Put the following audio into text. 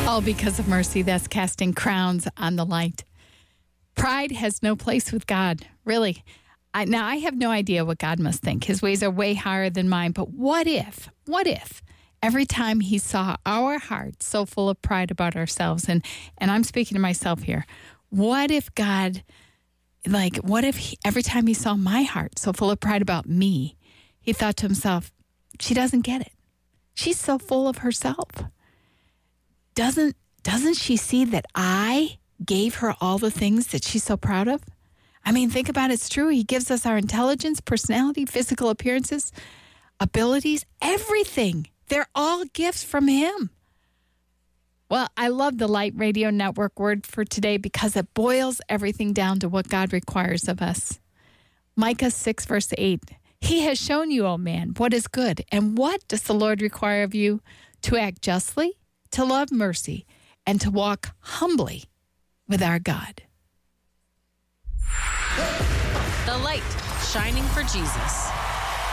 All because of mercy. That's casting crowns on the light. Pride has no place with God, really. Now, I have no idea what God must think. His ways are way higher than mine. But what if every time he saw our hearts so full of pride about ourselves, and I'm speaking to myself here, what if God, every time he saw my heart so full of pride about me, he thought to himself, she doesn't get it. She's so full of herself. Doesn't she see that I gave her all the things that she's so proud of? I mean, think about it. It's true. He gives us our intelligence, personality, physical appearances, abilities, everything. They're all gifts from him. Well, I love the Light Radio Network word for today because it boils everything down to what God requires of us. Micah 6, verse 8. He has shown you, O man, what is good. And what does the Lord require of you? To act justly, to love mercy, and to walk humbly with our God. The light shining for Jesus.